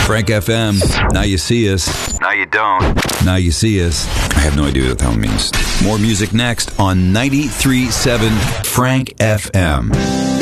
Frank FM. Now you see us. Now you don't. Now you see us. I have no idea what the hell it means. More music next on 93.7 Frank FM.